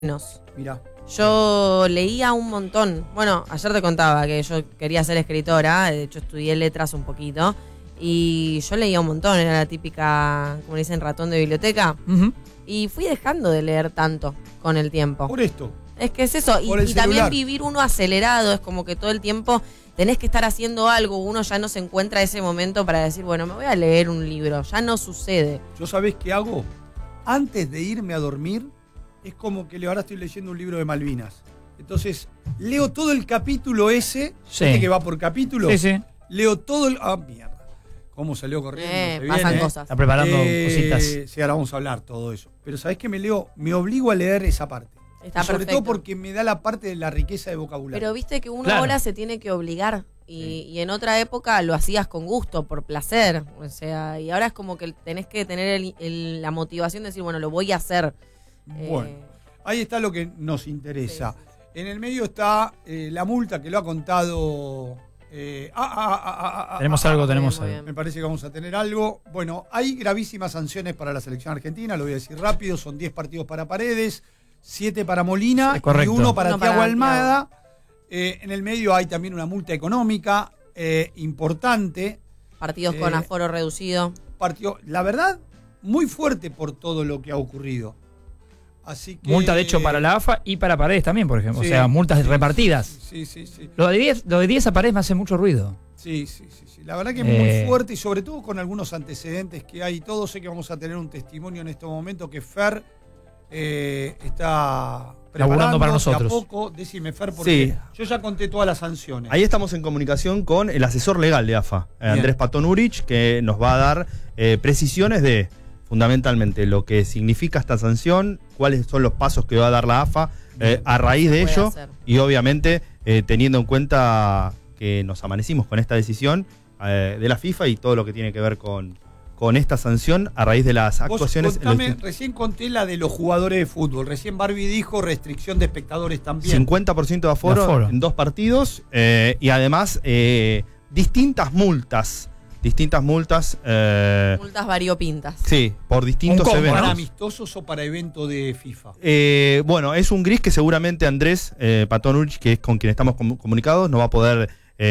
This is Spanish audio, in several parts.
menos. Mirá. Yo leía un montón. Bueno, ayer te contaba que yo quería ser escritora. De hecho, estudié letras un poquito. Y yo leía un montón. Era la típica, como dicen, ratón de biblioteca. Uh-huh. Y fui dejando de leer tanto con el tiempo. Por esto. Es que es eso. Y también vivir uno acelerado. Es como que todo el tiempo tenés que estar haciendo algo. Uno ya no se encuentra ese momento para decir, bueno, me voy a leer un libro. Ya no sucede. ¿Yo sabés qué hago? Antes de irme a dormir, es como que ahora estoy leyendo un libro de Malvinas. Entonces, leo todo el capítulo ese, Sí. que va por capítulo. Sí, sí. Leo todo el... Ah, mierda. ¿Cómo salió corriendo? Se Pasan viene, cosas. Está preparando cositas. Sí, ahora vamos a hablar todo eso. Pero ¿sabés qué me leo? Me obligo a leer esa parte. Está Sobre perfecto. todo porque me da la parte de la riqueza de vocabulario. Pero viste que uno Claro. ahora se tiene que obligar y en otra época lo hacías con gusto, por placer, o sea, y ahora es como que tenés que tener la motivación de decir, bueno, lo voy a hacer. Bueno, ahí está lo que nos interesa. Sí. En el medio está la multa que lo ha contado... Tenemos algo, muy tenemos bien, muy algo. Me parece que vamos a tener algo. Bueno, hay gravísimas sanciones para la selección argentina, lo voy a decir rápido, son 10 partidos para Paredes, 7 para Molina Es correcto. y 1 para Uno para Thiago Thiago. Almada. En el medio hay también una multa económica importante. Partidos con aforo reducido. Partido, la verdad, muy fuerte por todo lo que ha ocurrido. Así que, Multa, de hecho, para la AFA y para Paredes también, por ejemplo. Sí. O sea, multas repartidas. Sí. Lo de 10 a Paredes me hace mucho ruido. Sí. La verdad que es muy fuerte y sobre todo con algunos antecedentes que hay y todo. Sé que vamos a tener un testimonio en este momento que Fer está Laburando para nosotros. de a poco. Decime, Fer, porque Sí. yo ya conté todas las sanciones. Ahí estamos en comunicación con el asesor legal de AFA, Andrés Patón Urich, que nos va a dar precisiones de, fundamentalmente, lo que significa esta sanción, cuáles son los pasos que va a dar la AFA a raíz de puede ello, hacer. y obviamente teniendo en cuenta que nos amanecimos con esta decisión de la FIFA y todo lo que tiene que ver con esta sanción a raíz de las Vos actuaciones. contame, recién conté la de los jugadores de fútbol. Recién Barbie dijo restricción de espectadores también. 50% de aforo en 2 partidos y además distintas multas. Multas variopintas. Sí, por distintos ¿Para eventos. amistosos o para evento de FIFA? Bueno, es un gris que seguramente Andrés Patón Urich, que es con quien estamos comunicados, nos va a poder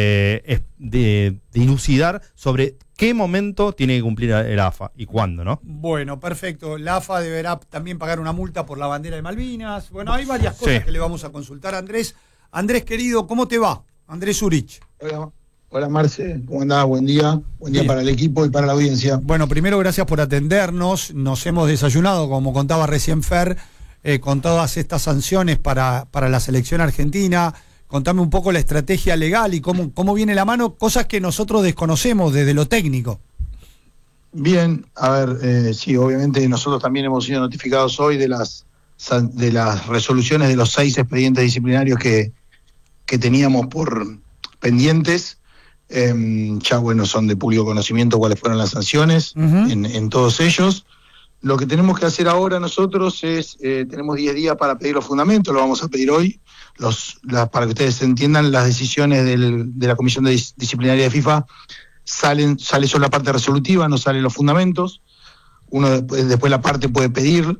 dilucidar sobre qué momento tiene que cumplir el AFA y cuándo, ¿no? Bueno, perfecto. La AFA deberá también pagar una multa por la bandera de Malvinas. Bueno, hay varias cosas que le vamos a consultar a Andrés. Andrés, querido, ¿cómo te va? Andrés Urich. Hola Marce, ¿cómo andás? Buen día Bien. para el equipo y para la audiencia. Bueno, primero gracias por atendernos. Nos hemos desayunado, como contaba recién Fer, con todas estas sanciones para la selección argentina. Contame un poco la estrategia legal y cómo viene la mano, cosas que nosotros desconocemos desde lo técnico. Bien, a ver, sí, obviamente nosotros también hemos sido notificados hoy de las resoluciones de los 6 expedientes disciplinarios que teníamos por pendientes. Ya bueno, son de público conocimiento cuáles fueron las sanciones en todos ellos. Lo que tenemos que hacer ahora nosotros es, tenemos 10 días para pedir los fundamentos, lo vamos a pedir hoy, para que ustedes entiendan, las decisiones de la Comisión Disciplinaria de FIFA sale solo la parte resolutiva, no salen los fundamentos. Uno después la parte puede pedir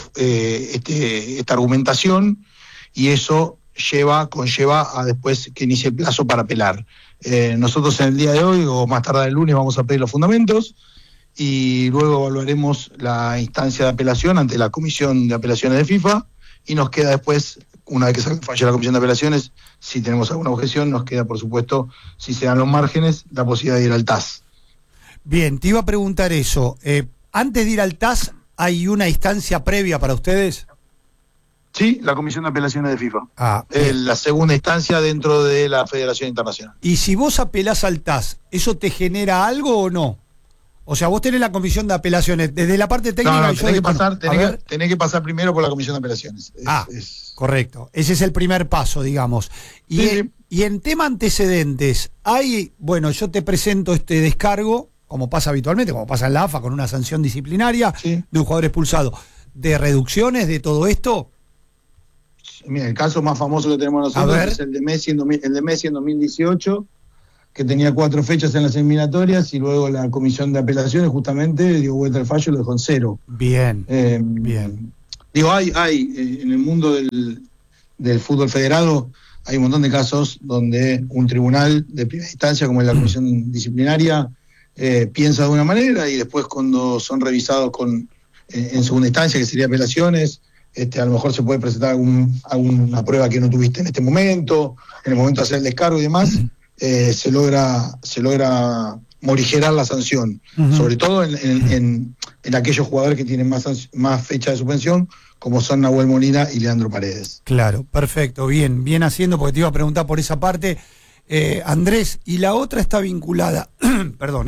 esta argumentación y eso conlleva a después que inicie el plazo para apelar. Nosotros en el día de hoy o más tarde el lunes vamos a pedir los fundamentos y luego evaluaremos la instancia de apelación ante la Comisión de Apelaciones de FIFA y nos queda después, una vez que se falle la Comisión de Apelaciones, si tenemos alguna objeción, nos queda por supuesto, si se dan los márgenes, la posibilidad de ir al TAS. Bien, te iba a preguntar eso. Antes de ir al TAS, ¿hay una instancia previa para ustedes? Sí, la Comisión de Apelaciones de FIFA. Bien. La segunda instancia dentro de la Federación Internacional. Y si vos apelás al TAS, ¿eso te genera algo o no? O sea, vos tenés la Comisión de Apelaciones, desde la parte técnica... No, tenés que pasar primero por la Comisión de Apelaciones. Correcto. Ese es el primer paso, digamos. Y en tema antecedentes, bueno, yo te presento este descargo, como pasa habitualmente, como pasa en la AFA, con una sanción disciplinaria de un jugador expulsado. ¿De reducciones de todo esto? Mira, el caso más famoso que tenemos nosotros es el de Messi en 2018, que tenía 4 fechas en las eliminatorias y luego la Comisión de Apelaciones justamente dio vuelta al fallo y lo dejó en 0. Bien. Digo, hay en el mundo del fútbol federado, hay un montón de casos donde un tribunal de primera instancia, como es la comisión disciplinaria, piensa de una manera y después cuando son revisados en segunda instancia, que sería apelaciones, a lo mejor se puede presentar alguna prueba que no tuviste en este momento, en el momento de hacer el descargo y demás, se logra morigerar la sanción, sobre todo en aquellos jugadores que tienen más fecha de suspensión, como son Nahuel Molina y Leandro Paredes. Claro, perfecto, bien haciendo, porque te iba a preguntar por esa parte. Andrés, y la otra está vinculada, perdón,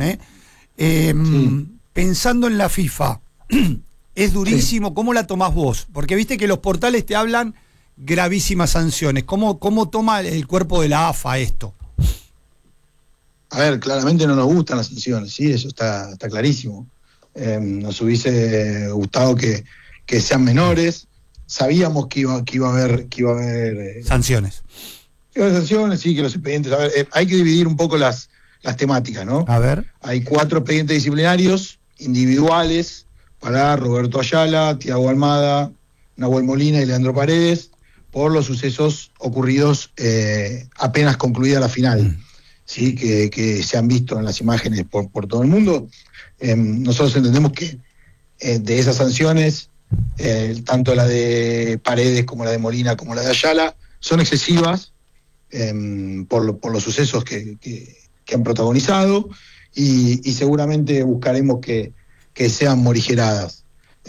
sí. Pensando en la FIFA, es durísimo, sí. ¿Cómo la tomás vos? Porque viste que los portales te hablan gravísimas sanciones. ¿Cómo toma el cuerpo de la AFA esto? A ver, claramente no nos gustan las sanciones, sí, eso está clarísimo. Nos hubiese gustado que sean menores. Sabíamos que iba a haber sanciones. Que iba a haber sanciones, sí, que los expedientes. A ver, hay que dividir un poco las temáticas, ¿no? A ver. Hay 4 expedientes disciplinarios individuales para Roberto Ayala, Thiago Almada, Nahuel Molina y Leandro Paredes por los sucesos ocurridos apenas concluida la final, ¿sí? Que se han visto en las imágenes por todo el mundo. Nosotros entendemos que de esas sanciones, tanto la de Paredes como la de Molina como la de Ayala, son excesivas por los sucesos que han protagonizado y seguramente buscaremos que sean morigeradas.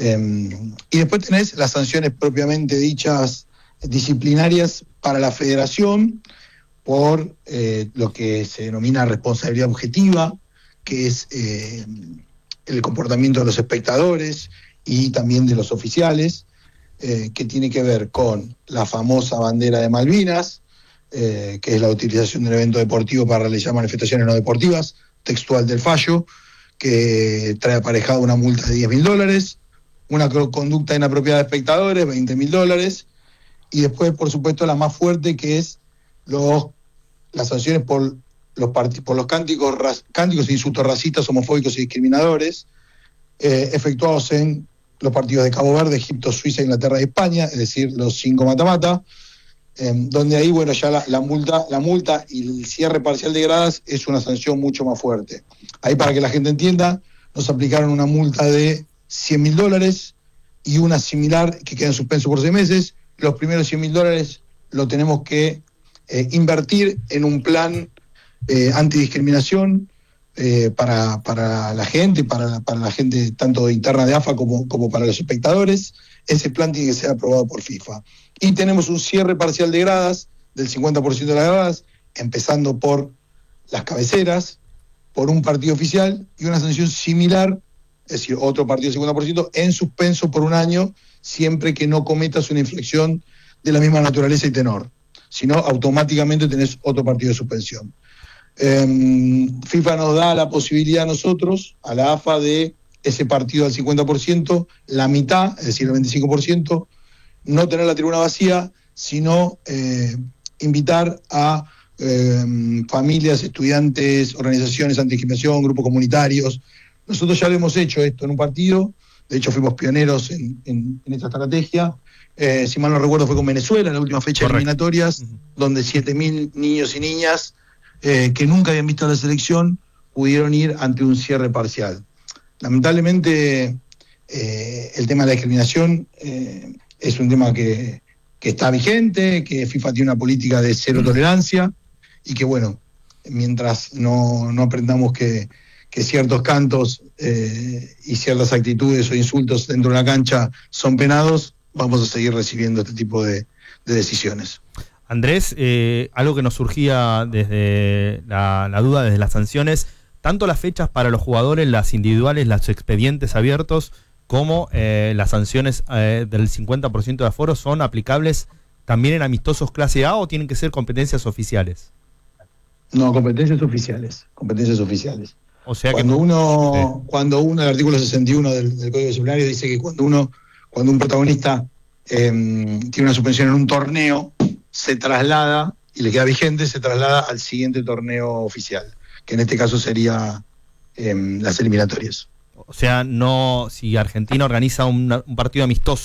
Y después tenés las sanciones propiamente dichas disciplinarias para la federación por lo que se denomina responsabilidad objetiva, que es el comportamiento de los espectadores y también de los oficiales, que tiene que ver con la famosa bandera de Malvinas, que es la utilización del evento deportivo para realizar manifestaciones no deportivas, textual del fallo, que trae aparejado una multa de $10.000, una conducta inapropiada de espectadores, $20.000, y después, por supuesto, la más fuerte, que es las sanciones por los cánticos e insultos racistas, homofóbicos y discriminadores, efectuados en los partidos de Cabo Verde, Egipto, Suiza, Inglaterra y España, es decir, los 5 mata-mata, donde ahí, bueno, ya la multa y el cierre parcial de gradas es una sanción mucho más fuerte. Ahí, para que la gente entienda, nos aplicaron una multa de $100.000 y una similar que queda en suspenso por 6 meses. Los primeros $100.000 lo tenemos que invertir en un plan antidiscriminación para la gente, para la gente tanto interna de AFA como para los espectadores. Ese plan tiene que ser aprobado por FIFA. Y tenemos un cierre parcial de gradas del 50% de las gradas, empezando por las cabeceras, por un partido oficial y una sanción similar, es decir, otro partido del 50% en suspenso por 1 año, siempre que no cometas una infracción de la misma naturaleza y tenor. Si no, automáticamente tenés otro partido de suspensión. FIFA nos da la posibilidad a nosotros, a la AFA, de ese partido al 50%, la mitad, es decir, el 25%, no tener la tribuna vacía, sino invitar a familias, estudiantes, organizaciones antidiscriminación, grupos comunitarios. Nosotros ya lo hemos hecho esto en un partido, de hecho fuimos pioneros en esta estrategia. Si mal no recuerdo, fue con Venezuela en la última fecha de eliminatorias, donde 7.000 niños y niñas que nunca habían visto la selección pudieron ir ante un cierre parcial. Lamentablemente, el tema de la discriminación es un tema que está vigente, que FIFA tiene una política de cero tolerancia y que, bueno, mientras no aprendamos que ciertos cantos y ciertas actitudes o insultos dentro de la cancha son penados, vamos a seguir recibiendo este tipo de decisiones. Andrés, algo que nos surgía desde la duda, desde las sanciones, tanto las fechas para los jugadores, las individuales, los expedientes abiertos, como las sanciones del 50% de aforo, ¿son aplicables también en amistosos clase A o tienen que ser competencias oficiales? No, competencias oficiales. O sea cuando uno, el artículo 61 del Código Disciplinario dice que cuando un protagonista tiene una suspensión en un torneo, se traslada, y le queda vigente, se traslada al siguiente torneo oficial, que en este caso sería las eliminatorias. O sea, no, si Argentina organiza un partido amistoso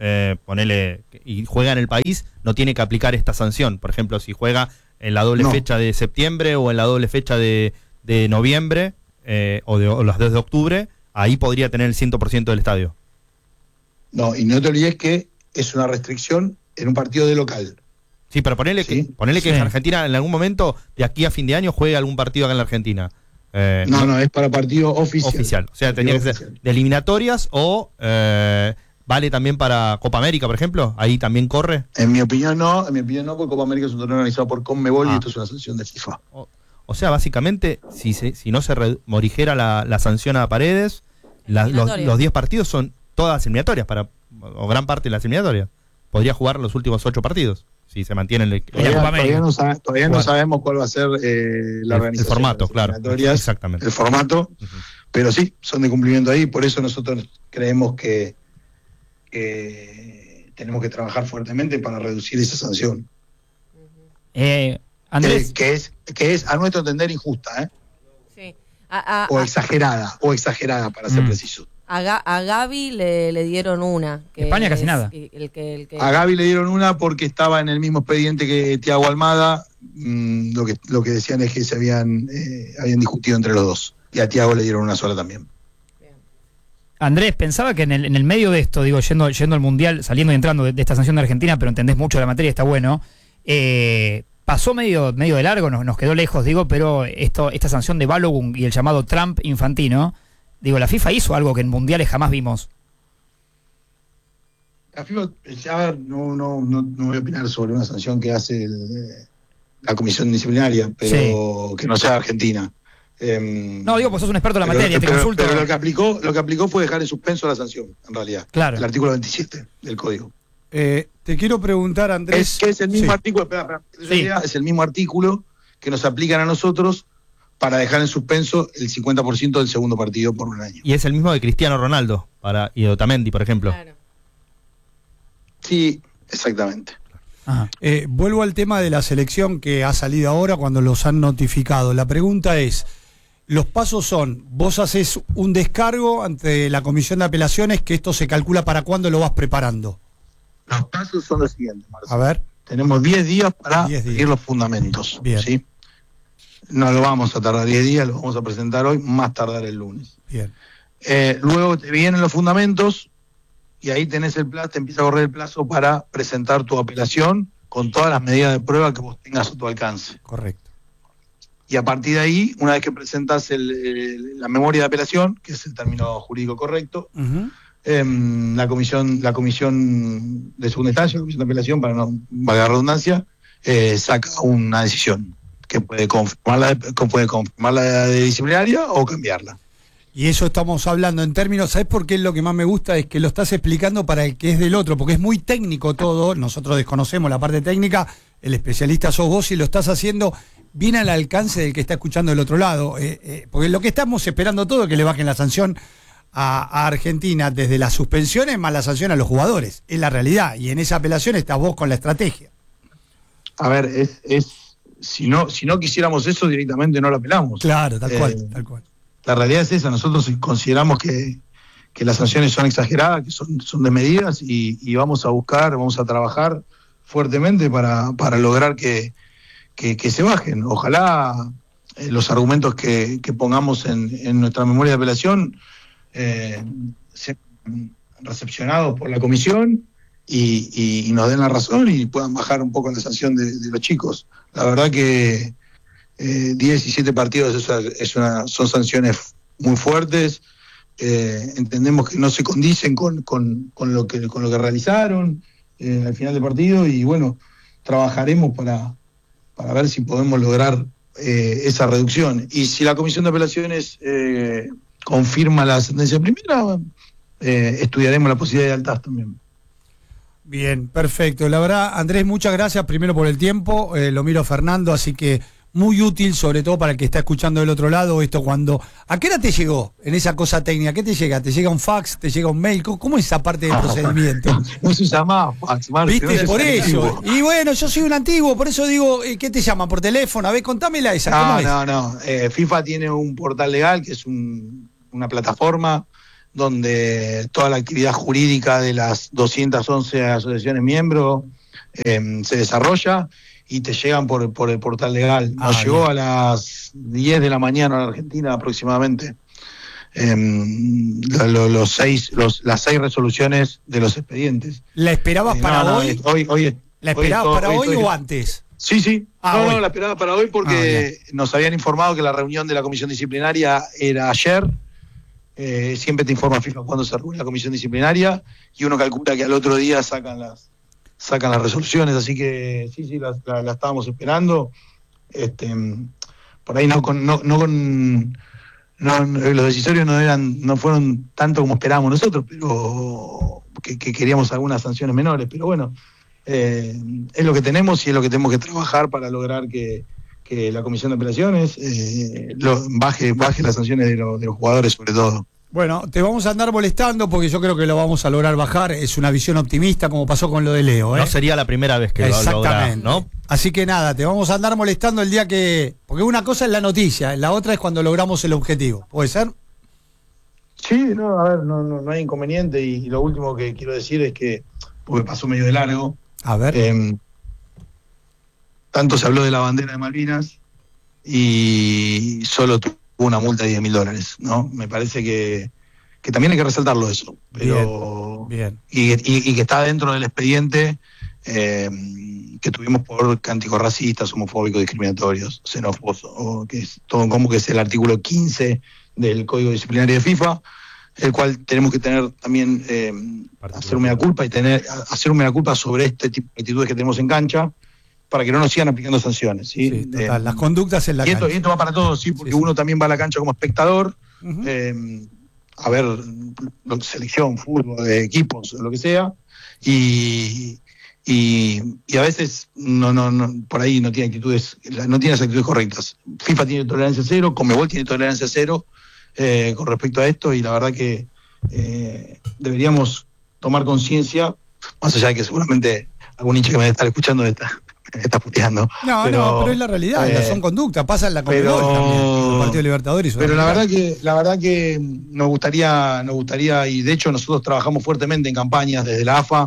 ponele, y juega en el país, no tiene que aplicar esta sanción. Por ejemplo, si juega en la doble fecha de septiembre o en la doble fecha de noviembre o las 2 de octubre, ahí podría tener el 100% del estadio. No, y no te olvides que es una restricción en un partido de local. Sí, pero ponele ¿Sí? que Argentina en algún momento, de aquí a fin de año, juegue algún partido acá en la Argentina. No, es para partido oficial. O sea, tenía que ser de eliminatorias o vale también para Copa América, por ejemplo. Ahí también corre. En mi opinión no, porque Copa América es un torneo organizado por Conmebol y esto es una sanción de FIFA. O sea, básicamente, si no se morigera la sanción a Paredes, los 10 partidos son todas eliminatorias, o gran parte de las eliminatorias. Podría jugar los últimos 8 partidos, si se mantiene Todavía no sabemos cuál va a ser la organización. El formato, claro. Exactamente. El formato, pero sí, son de cumplimiento ahí. Por eso nosotros creemos que tenemos que trabajar fuertemente para reducir esa sanción. Andrés. Que es, a nuestro entender, injusta, Sí. o exagerada, para ser preciso. A Gaby le dieron una. Que España casi nada. A Gaby le dieron una porque estaba en el mismo expediente que Thiago Almada. Lo que decían es que se habían discutido entre los dos. Y a Thiago le dieron una sola también. Andrés, pensaba que en el medio de esto, digo, yendo al Mundial, saliendo y entrando de esta sanción de Argentina, pero entendés mucho la materia, está bueno. Pasó medio de largo, nos quedó lejos, digo, pero esta sanción de Balogun y el llamado Trump infantino, digo, la FIFA hizo algo que en mundiales jamás vimos. La FIFA, a ver, no voy a opinar sobre una sanción que hace la comisión disciplinaria, pero que no sea Argentina. No, digo, pues sos un experto en la materia, te consulto. Pero lo que aplicó fue dejar en suspenso la sanción, en realidad. Claro. El artículo 27 del código. Te quiero preguntar, Andrés. Es el mismo artículo, es el mismo artículo que nos aplican a nosotros para dejar en suspenso el 50% del segundo partido por un año. Y es el mismo de Cristiano Ronaldo y Otamendi, por ejemplo. Claro. Sí, exactamente. Vuelvo al tema de la selección que ha salido ahora cuando los han notificado. La pregunta es, los pasos son, vos haces un descargo ante la comisión de apelaciones, que esto se calcula para cuándo lo vas preparando. Los pasos son los siguientes, Marcelo. A ver. Tenemos 10 días para seguir los fundamentos. Bien. ¿Sí? No lo vamos a tardar 10 días, lo vamos a presentar hoy, más tardar el lunes. Bien. Luego te vienen los fundamentos y ahí tenés el plazo, te empieza a correr el plazo para presentar tu apelación con todas las medidas de prueba que vos tengas a tu alcance. Correcto. Y a partir de ahí, una vez que presentas la memoria de apelación, que es el término jurídico correcto, la comisión de segunda instancia, la comisión de apelación, para no valga la redundancia, saca una decisión que puede confirmar la disciplinaria o cambiarla. Y eso estamos hablando en términos, ¿sabes por qué? Lo que más me gusta es que lo estás explicando para el que es del otro, porque es muy técnico todo, nosotros desconocemos la parte técnica, el especialista sos vos y lo estás haciendo bien al alcance del que está escuchando del otro lado, porque lo que estamos esperando todo es que le bajen la sanción a Argentina desde las suspensiones más la sanción a los jugadores, es la realidad, y en esa apelación estás vos con la estrategia. A ver, si no quisiéramos eso, directamente no lo apelamos. Claro, tal cual. La realidad es esa, nosotros consideramos que las sanciones son exageradas, que son desmedidas y vamos a trabajar fuertemente para lograr que se bajen. Ojalá los argumentos que pongamos en nuestra memoria de apelación sean recepcionados por la comisión y nos den la razón y puedan bajar un poco la sanción de los chicos. La verdad que 17 partidos son sanciones muy fuertes. Entendemos que no se condicen con lo que realizaron al final del partido y bueno, trabajaremos para ver si podemos lograr esa reducción. Y si la comisión de apelaciones confirma la sentencia primera, estudiaremos la posibilidad de altas también. Bien, perfecto. La verdad, Andrés, muchas gracias primero por el tiempo. Lo miro a Fernando, así que muy útil, sobre todo para el que está escuchando del otro lado, esto cuando... ¿A qué hora te llegó en esa cosa técnica? ¿Qué te llega? ¿Te llega un fax? ¿Te llega un mail? ¿Cómo es esa parte del procedimiento? No se llama fax, Marcio. ¿Viste? Por eso. Y bueno, yo soy un antiguo, por eso digo, ¿qué te llaman? ¿Por teléfono? A ver, contámela esa. No. FIFA tiene un portal legal que es una plataforma donde toda la actividad jurídica de las 211 asociaciones miembros se desarrolla y te llegan por el portal legal. Nos llegó a las 10 de la mañana en Argentina aproximadamente las 6 resoluciones de los expedientes. ¿La esperabas para hoy? ¿La esperabas para hoy o antes? Sí. No, la esperaba para hoy porque nos habían informado que la reunión de la comisión disciplinaria era ayer. Siempre te informa FIFA cuando se reúne la comisión disciplinaria y uno calcula que al otro día sacan las resoluciones, así que sí, la estábamos esperando. Por ahí los decisorios no fueron tanto como esperábamos nosotros, pero que queríamos algunas sanciones menores, pero bueno, es lo que tenemos y es lo que tenemos que trabajar para lograr que la comisión de apelaciones baje las sanciones de los jugadores sobre todo. Bueno, te vamos a andar molestando porque yo creo que lo vamos a lograr bajar. Es una visión optimista como pasó con lo de Leo. No sería la primera vez que lo logra, ¿no? Así que nada, te vamos a andar molestando el día que... Porque una cosa es la noticia, la otra es cuando logramos el objetivo. ¿Puede ser? Sí, no, a ver, no hay inconveniente y lo último que quiero decir es que, porque pasó medio de largo, a ver. Tanto se habló de la bandera de Malvinas y solo tuvo una multa de $10.000, ¿no? Me parece que también hay que resaltarlo eso, pero bien. Y que está dentro del expediente que tuvimos por cánticos racistas, homofóbicos, discriminatorios, xenófobos, o que es todo como que es el artículo 15 del Código Disciplinario de FIFA, el cual tenemos que tener también hacer un mea culpa y hacer un mea culpa sobre este tipo de actitudes que tenemos en cancha, para que no nos sigan aplicando sanciones. Sí, total, las conductas en la cancha. Y esto va para todos, sí, porque uno también va a la cancha como espectador, a ver selección, fútbol, de equipos, lo que sea, y a veces no por ahí no tiene las actitudes correctas. FIFA tiene tolerancia cero, Conmebol tiene tolerancia cero con respecto a esto, y la verdad que deberíamos tomar conciencia, más allá de que seguramente algún hincha que me debe estar escuchando está puteando. Pero es la realidad, son conductas, pasa en la Conmebol también, en el Partido Libertadores. Pero la verdad que nos gustaría, y de hecho nosotros trabajamos fuertemente en campañas desde la AFA.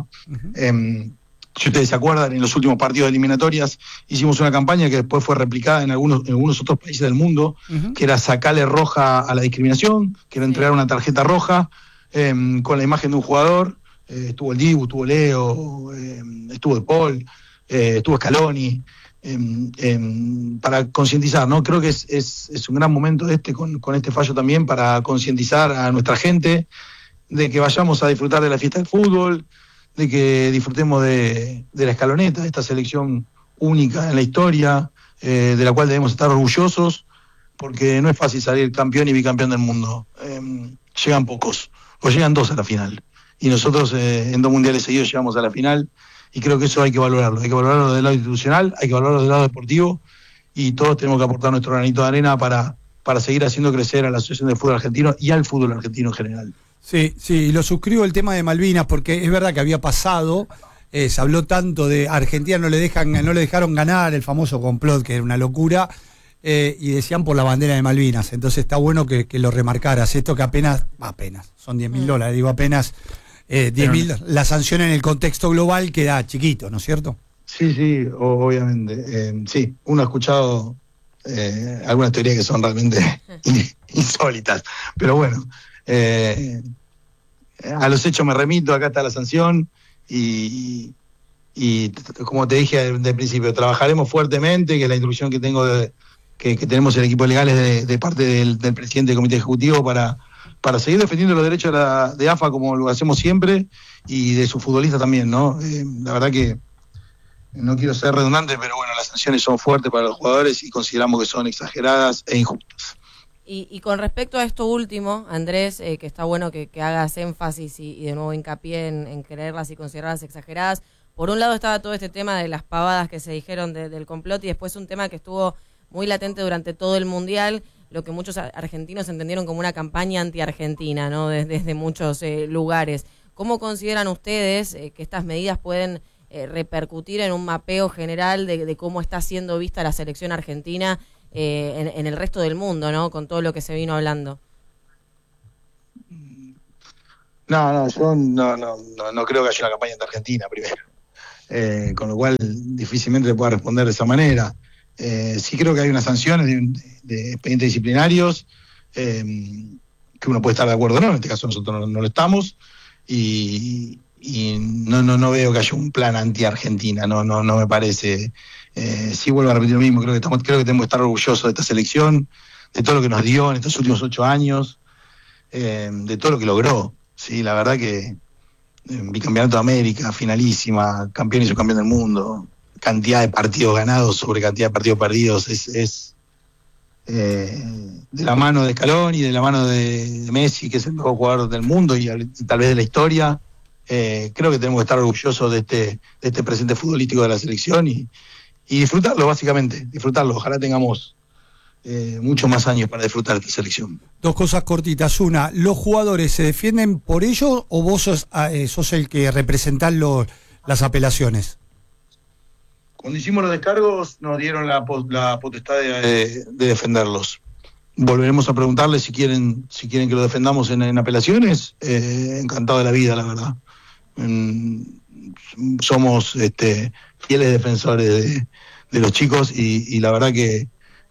Si ustedes se acuerdan, en los últimos partidos de eliminatorias hicimos una campaña que después fue replicada en algunos otros países del mundo, que era sacarle roja a la discriminación, que era entregar una tarjeta roja con la imagen de un jugador. Estuvo el Dibu, estuvo Leo, estuvo el Paul, estuvo Scaloni, para concientizar, ¿no? Creo que es un gran momento con este fallo también para concientizar a nuestra gente de que vayamos a disfrutar de la fiesta del fútbol, de que disfrutemos de la escaloneta, de esta selección única en la historia, de la cual debemos estar orgullosos, porque no es fácil salir campeón y bicampeón del mundo. Llegan pocos, o llegan 2 a la final. Y nosotros en 2 mundiales seguidos llegamos a la final, y creo que eso hay que valorarlo. Hay que valorarlo del lado institucional, hay que valorarlo del lado deportivo, y todos tenemos que aportar nuestro granito de arena para seguir haciendo crecer a la Asociación de Fútbol Argentino y al fútbol argentino en general. Sí, y lo suscribo el tema de Malvinas, porque es verdad que había pasado, se habló tanto de Argentina no le dejaron ganar, el famoso complot, que era una locura, y decían por la bandera de Malvinas. Entonces está bueno que lo remarcaras, esto que apenas son $10.000, digo apenas 10.000, la sanción en el contexto global queda chiquito, ¿no es cierto? Sí, obviamente. Sí, uno ha escuchado algunas teorías que son realmente insólitas, pero bueno, a los hechos me remito, acá está la sanción y como te dije desde el principio, trabajaremos fuertemente, que es la instrucción que tengo que tenemos el equipo de legales de parte del presidente del comité ejecutivo para seguir defendiendo los derechos de AFA como lo hacemos siempre, y de sus futbolistas también, ¿no? La verdad que no quiero ser redundante, pero bueno, las sanciones son fuertes para los jugadores y consideramos que son exageradas e injustas. Y con respecto a esto último, Andrés, que está bueno que hagas énfasis y de nuevo hincapié en creerlas y considerarlas exageradas. Por un lado estaba todo este tema de las pavadas que se dijeron del complot, y después un tema que estuvo muy latente durante todo el Mundial, lo que muchos argentinos entendieron como una campaña anti-argentina, ¿no? Desde muchos lugares. ¿Cómo consideran ustedes que estas medidas pueden repercutir en un mapeo general de cómo está siendo vista la selección argentina en el resto del mundo, ¿no? Con todo lo que se vino hablando. No, yo no creo que haya una campaña ante Argentina primero. Con lo cual difícilmente le pueda responder de esa manera. Sí creo que hay unas sanciones de expedientes disciplinarios que uno puede estar de acuerdo o no, en este caso nosotros no lo estamos, y no veo que haya un plan anti-Argentina, no me parece. Sí vuelvo a repetir lo mismo, creo que tenemos que estar orgullosos de esta selección, de todo lo que nos dio en estos últimos 8 años, de todo lo que logró. Sí, la verdad que bicampeonato de América, finalísima, campeón y subcampeón del mundo, cantidad de partidos ganados sobre cantidad de partidos perdidos, es de la mano de Scaloni y de la mano de Messi, que es el mejor jugador del mundo y tal vez de la historia. Creo que tenemos que estar orgullosos de este presente futbolístico de la selección y disfrutarlo, básicamente, disfrutarlo. Ojalá tengamos muchos más años para disfrutar de esta selección. Dos cosas cortitas. Una, ¿los jugadores se defienden por ellos o vos sos el que representás las apelaciones? Cuando hicimos los descargos nos dieron la potestad de defenderlos. Volveremos a preguntarles si quieren que lo defendamos en apelaciones. Encantado de la vida, la verdad. Somos fieles defensores de los chicos y la verdad que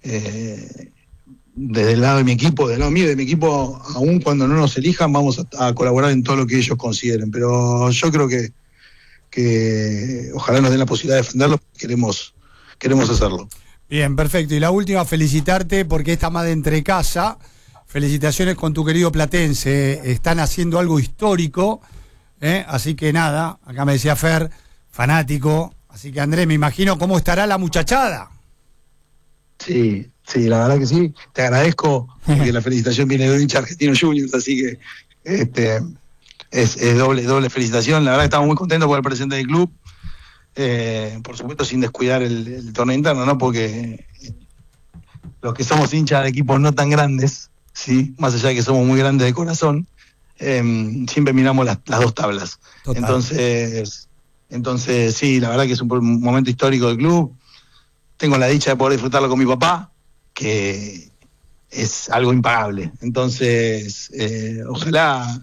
desde el lado de mi equipo, del lado mío y de mi equipo, aún cuando no nos elijan, vamos a colaborar en todo lo que ellos consideren. Pero yo creo que ojalá nos den la posibilidad de defenderlo, queremos hacerlo. Bien, perfecto. Y la última, felicitarte porque esta más de entre casa. Felicitaciones con tu querido Platense. Están haciendo algo histórico. Así que nada, acá me decía Fer, fanático. Así que Andrés, me imagino cómo estará la muchachada. Sí, la verdad que sí. Te agradezco porque la felicitación viene de un hincha Argentino Juniors, así que es doble felicitación. La verdad que estamos muy contentos por el presente del club. Por supuesto sin descuidar el torneo interno, ¿no? Porque los que somos hinchas de equipos no tan grandes, ¿sí? Más allá de que somos muy grandes de corazón, siempre miramos las dos tablas. Total. Entonces sí, la verdad que es un momento histórico del club. Tengo la dicha de poder disfrutarlo con mi papá, que es algo impagable. Entonces, ojalá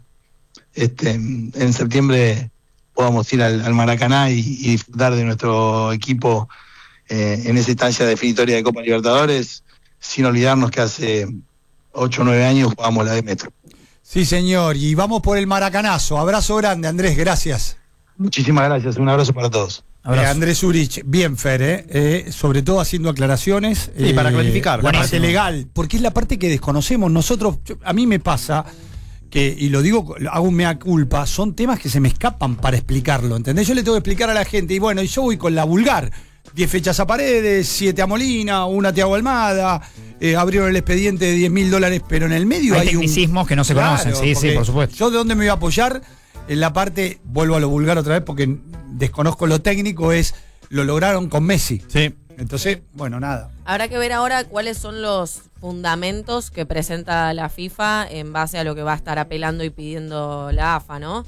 en septiembre podamos ir al Maracaná y disfrutar de nuestro equipo en esa instancia definitoria de Copa Libertadores, sin olvidarnos que hace 8 o 9 años jugamos la de Metro. Sí, señor, y vamos por el maracanazo. Abrazo grande, Andrés, gracias. Muchísimas gracias, un abrazo para todos. Andrés Urich, bien Fer, sobre todo haciendo aclaraciones. Sí, para clarificar. La parte legal, porque es la parte que desconocemos. Nosotros, a mí me pasa que, y lo digo, hago un mea culpa, son temas que se me escapan para explicarlo, ¿entendés? Yo le tengo que explicar a la gente, y bueno, y yo voy con la vulgar. 10 fechas a Paredes, 7 a Molina, 1 a Thiago Almada, abrieron el expediente de $10.000, pero en el medio hay tecnicismos que no se conocen, sí, por supuesto. Yo de dónde me voy a apoyar en la parte, vuelvo a lo vulgar otra vez porque desconozco lo técnico, lo lograron con Messi. Sí. Entonces, bueno, nada. Habrá que ver ahora cuáles son los fundamentos que presenta la FIFA en base a lo que va a estar apelando y pidiendo la AFA, ¿no?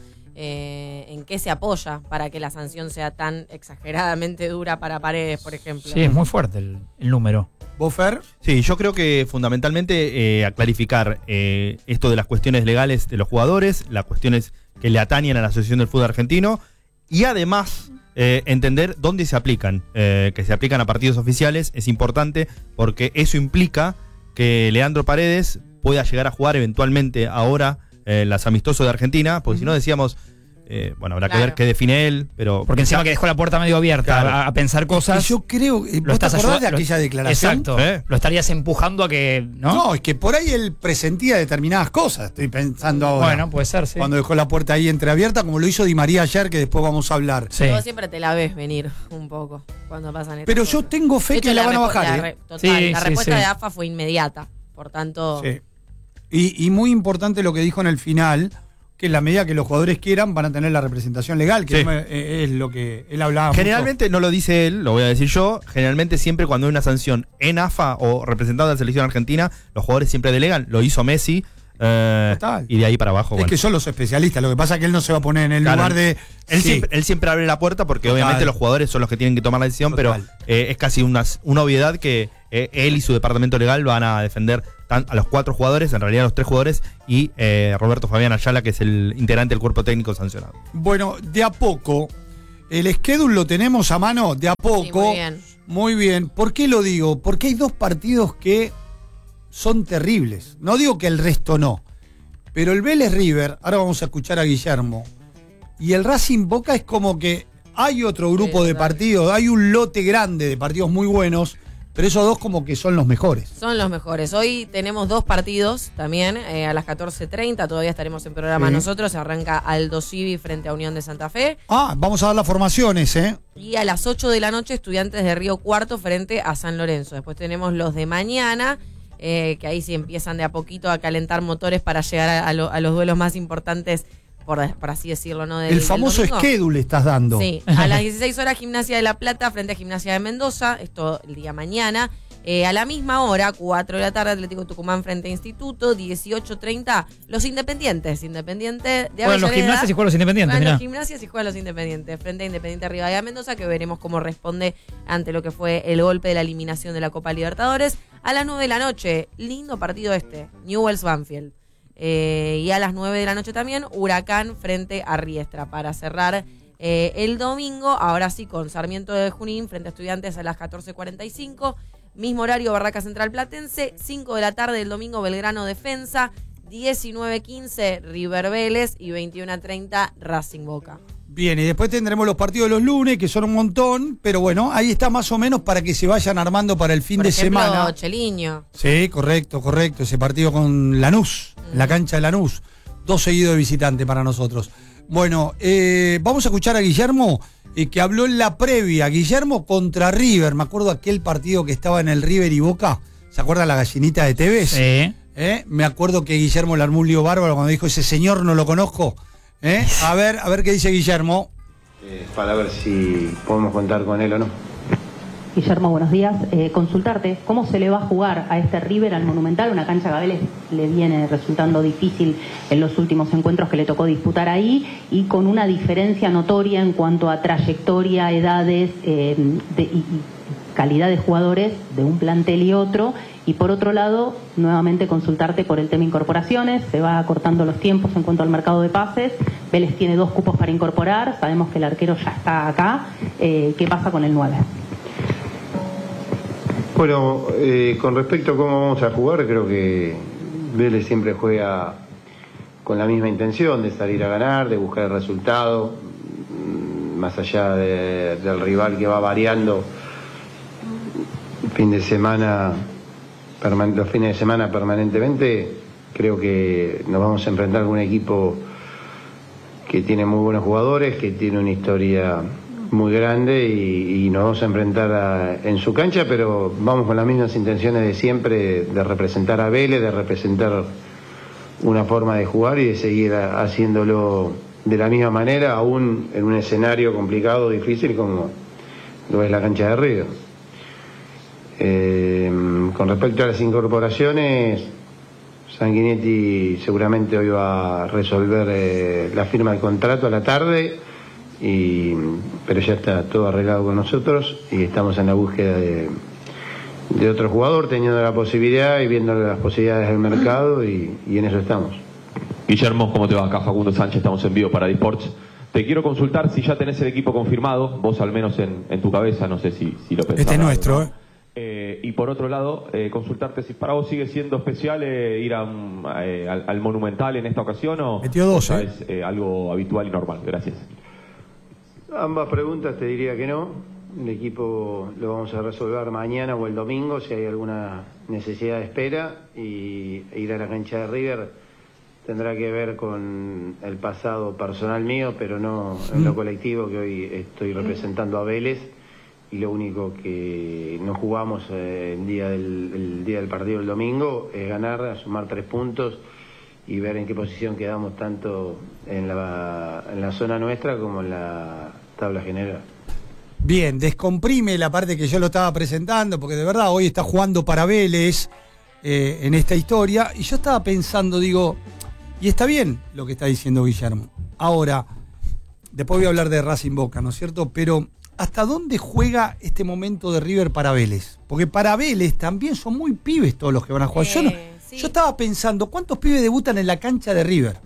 En qué se apoya para que la sanción sea tan exageradamente dura para Paredes, por ejemplo. Sí, es muy fuerte el número. ¿Vos, Fer? Sí, yo creo que fundamentalmente a clarificar esto de las cuestiones legales de los jugadores, las cuestiones que le atañen a la Asociación del Fútbol Argentino y además entender dónde se aplican, que se aplican a partidos oficiales es importante porque eso implica que Leandro Paredes pueda llegar a jugar eventualmente ahora las amistosos de Argentina, porque si no decíamos, bueno, habrá que ver qué define él, pero... Porque encima que dejó la puerta medio abierta a pensar cosas... Y yo creo... ¿Vos te acordás de aquella declaración? Exacto. Lo estarías empujando a que... No, es que por ahí él presentía determinadas cosas, estoy pensando ahora. Bueno, puede ser, sí. Cuando dejó la puerta ahí entreabierta, como lo hizo Di María ayer, que después vamos a hablar. Sí. Vos siempre te la ves venir un poco cuando pasan estas Pero cosas. yo tengo fe que la van a bajar. La respuesta de AFA fue inmediata, por tanto... Sí. Y muy importante lo que dijo en el final, que en la medida que los jugadores quieran van a tener la representación legal, que es lo que él hablaba. Generalmente, no lo dice él, lo voy a decir yo, generalmente siempre cuando hay una sanción en AFA o representado de la selección argentina, los jugadores siempre delegan, lo hizo Messi, y de ahí para abajo. Es que son los especialistas, lo que pasa es que él no se va a poner en el lugar de... Él siempre abre la puerta porque obviamente los jugadores son los que tienen que tomar la decisión, pero es casi una obviedad que él y su departamento legal van a defender a los 4 jugadores, en realidad los 3 jugadores, y Roberto Fabián Ayala, que es el integrante del cuerpo técnico sancionado. Bueno, de a poco, el schedule lo tenemos a mano, de a poco. Sí, muy bien. Muy bien. ¿Por qué lo digo? Porque hay 2 partidos que son terribles. No digo que el resto no, pero el Vélez River, ahora vamos a escuchar a Guillermo, y el Racing Boca es como que hay otro grupo de partidos, hay un lote grande de partidos muy buenos, pero esos 2 como que son los mejores. Son los mejores. Hoy tenemos 2 partidos también, a las 14:30, todavía estaremos en programa nosotros, arranca Aldo Civi frente a Unión de Santa Fe. Vamos a dar las formaciones, Y a las 8 de la noche, Estudiantes de Río Cuarto frente a San Lorenzo. Después tenemos los de mañana, que ahí sí empiezan de a poquito a calentar motores para llegar a los duelos más importantes, por así decirlo, ¿no? El famoso schedule estás dando. Sí, a las 16 horas Gimnasia de La Plata frente a Gimnasia de Mendoza, esto el día mañana. A la misma hora, 4 de la tarde, Atlético Tucumán frente a Instituto, 18:30, los Independientes. Independiente de Avellaneda. Bueno, los Gimnasias y juegan los Independientes, mirá. Los Gimnasias y juegan los Independientes, frente a Independiente Rivadavia Mendoza, que veremos cómo responde ante lo que fue el golpe de la eliminación de la Copa Libertadores. A las 9 de la noche, lindo partido Newell's Banfield. Y a las 9 de la noche también, Huracán frente a Riestra, para cerrar el domingo, ahora sí, con Sarmiento de Junín frente a Estudiantes a las 14:45. Mismo horario, Barraca Central Platense, 5 de la tarde el domingo, Belgrano Defensa, 19:15 River Vélez y 21:30 Racing Boca. Bien, y después tendremos los partidos de los lunes, que son un montón, pero bueno, ahí está más o menos para que se vayan armando para el fin de semana. Cheliño. Sí, correcto, ese partido con Lanús, en la cancha de Lanús, 2 seguidos de visitante para nosotros. Bueno, vamos a escuchar a Guillermo, que habló en la previa. Guillermo contra River, me acuerdo aquel partido que estaba en el River y Boca, ¿se acuerda la gallinita de Tevez? Sí. Me acuerdo que Guillermo le armó un lío bárbaro cuando dijo, ese señor no lo conozco. A ver qué dice Guillermo. Para ver si podemos contar con él o no. Guillermo, buenos días. Consultarte, ¿cómo se le va a jugar a este River al Monumental? Una cancha que a Vélez le viene resultando difícil en los últimos encuentros que le tocó disputar ahí, y con una diferencia notoria en cuanto a trayectoria, edades y calidad de jugadores de un plantel y otro. Y por otro lado, nuevamente consultarte por el tema incorporaciones. Se va acortando los tiempos en cuanto al mercado de pases. Vélez tiene 2 cupos para incorporar. Sabemos que el arquero ya está acá. ¿Qué pasa con el 9? Bueno, con respecto a cómo vamos a jugar, creo que Vélez siempre juega con la misma intención de salir a ganar, de buscar el resultado, más allá del rival que va variando fin de semana. Los fines de semana permanentemente. Creo que nos vamos a enfrentar con un equipo que tiene muy buenos jugadores, que tiene una historia muy grande y nos vamos a enfrentar en su cancha, pero vamos con las mismas intenciones de siempre, de representar a Vélez, de representar una forma de jugar y de seguir haciéndolo de la misma manera, aún en un escenario complicado, difícil como lo es la cancha de Río. Con respecto a las incorporaciones, Sanguinetti seguramente hoy va a resolver la firma del contrato a la tarde, pero ya está todo arreglado con nosotros y estamos en la búsqueda de otro jugador, teniendo la posibilidad y viendo las posibilidades del mercado y en eso estamos. Guillermo, ¿cómo te va? Acá Facundo Sánchez, estamos en vivo para Disports. Te quiero consultar si ya tenés el equipo confirmado, vos al menos en tu cabeza, no sé si lo pensás. Este es nuestro, y por otro lado, consultarte si para vos sigue siendo especial ir al Monumental en esta ocasión o metió 2, es algo habitual y normal. Gracias. Ambas preguntas te diría que no. El equipo lo vamos a resolver mañana o el domingo si hay alguna necesidad de espera, y ir a la cancha de River tendrá que ver con el pasado personal mío, pero no en lo colectivo, que hoy estoy representando a Vélez. Y lo único que no jugamos el día del partido el domingo es ganar, sumar 3 puntos y ver en qué posición quedamos tanto en la zona nuestra como en la tabla general. Bien, descomprime la parte que yo lo estaba presentando, porque de verdad hoy está jugando para Vélez en esta historia, y yo estaba pensando, digo, y está bien lo que está diciendo Guillermo. Ahora, después voy a hablar de Racing Boca, ¿no es cierto? Pero ¿hasta dónde juega este momento de River para Vélez? Porque para Vélez también son muy pibes todos los que van a jugar. Sí. Yo estaba pensando, ¿cuántos pibes debutan en la cancha de River?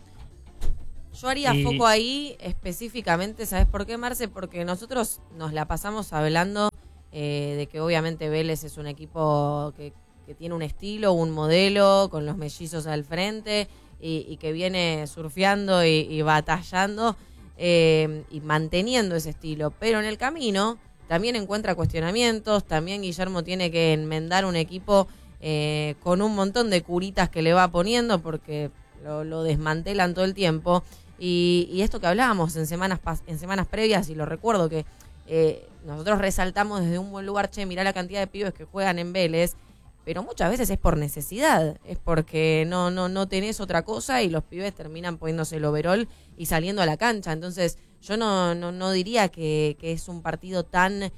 Yo haría foco ahí específicamente, ¿sabes por qué, Marce? Porque nosotros nos la pasamos hablando de que obviamente Vélez es un equipo que tiene un estilo, un modelo, con los mellizos al frente y que viene surfeando y batallando y manteniendo ese estilo. Pero en el camino también encuentra cuestionamientos, también Guillermo tiene que enmendar un equipo con un montón de curitas que le va poniendo porque lo desmantelan todo el tiempo. Y esto que hablábamos en semanas previas, y lo recuerdo que nosotros resaltamos desde un buen lugar, mirá la cantidad de pibes que juegan en Vélez, pero muchas veces es por necesidad, es porque no tenés otra cosa y los pibes terminan poniéndose el overol y saliendo a la cancha. Entonces yo no diría que es un partido tan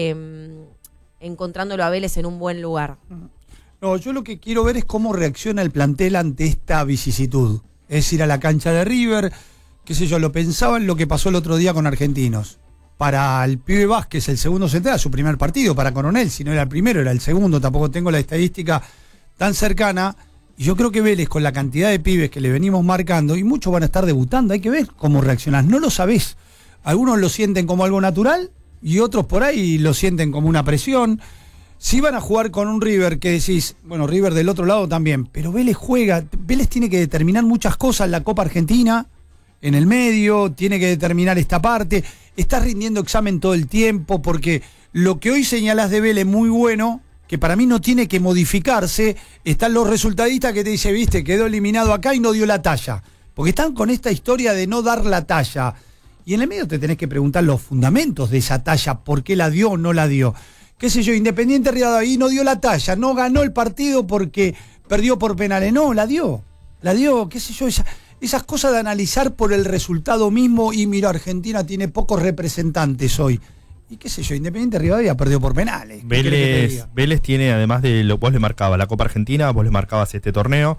encontrándolo a Vélez en un buen lugar. No, yo lo que quiero ver es cómo reacciona el plantel ante esta vicisitud. Es ir a la cancha de River, qué sé yo, lo pensaba en lo que pasó el otro día con Argentinos. Para el pibe Vázquez, el segundo central, su primer partido, para Coronel, si no era el primero, era el segundo, tampoco tengo la estadística tan cercana. Y yo creo que Vélez, con la cantidad de pibes que le venimos marcando, y muchos van a estar debutando, hay que ver cómo reaccionás, no lo sabés. Algunos lo sienten como algo natural, y otros por ahí lo sienten como una presión. Si van a jugar con un River que decís, bueno, River del otro lado también, pero Vélez tiene que determinar muchas cosas en la Copa Argentina, en el medio, tiene que determinar esta parte, está rindiendo examen todo el tiempo, porque lo que hoy señalás de Vélez muy bueno, que para mí no tiene que modificarse, están los resultadistas que te dicen, viste, quedó eliminado acá y no dio la talla, porque están con esta historia de no dar la talla, y en el medio te tenés que preguntar los fundamentos de esa talla, por qué la dio o no la dio. Qué sé yo, Independiente Rivadavia no dio la talla, no ganó el partido porque perdió por penales, no, la dio, qué sé yo, esas cosas de analizar por el resultado mismo, y mira, Argentina tiene pocos representantes hoy, y qué sé yo, Independiente Rivadavia perdió por penales. Vélez tiene, además de lo que vos le marcabas, la Copa Argentina, vos le marcabas este torneo,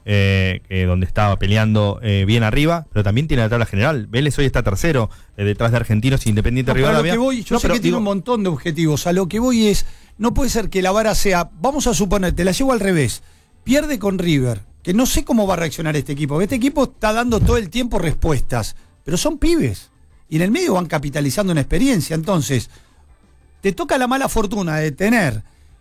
donde estaba peleando bien arriba, pero también tiene la tabla general. Vélez hoy está tercero, detrás de Argentinos e Independiente Rivadavia. Yo sé que tiene un montón de objetivos. A lo que voy es, no puede ser que la vara sea, vamos a suponer, te la llevo al revés, pierde con River, que no sé cómo va a reaccionar este equipo. Este equipo está dando todo el tiempo respuestas, pero son pibes, y en el medio van capitalizando una experiencia. Entonces, te toca la mala fortuna de tener